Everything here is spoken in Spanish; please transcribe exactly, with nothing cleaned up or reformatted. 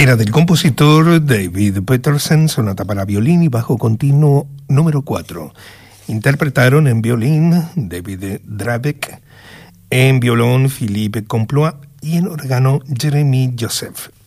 Era del compositor David Petersen, sonata para violín y bajo continuo número cuatro. Interpretaron en violín David Drabeck, en violón Philippe Complois y en órgano Jeremy Joseph.